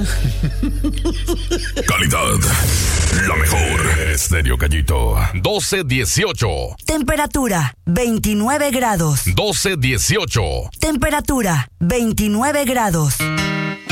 Calidad, la mejor. Estéreo Gallito, 1218. Temperatura, 29 grados. 1218. Temperatura, 29 grados.